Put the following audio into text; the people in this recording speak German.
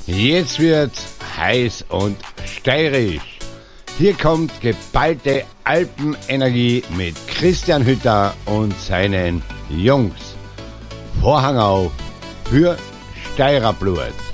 Jetzt wird's heiß und steirisch. Hier kommt geballte Alpenenergie mit Christian Hütter und seinen Jungs. Vorhang auf für Steirerblut.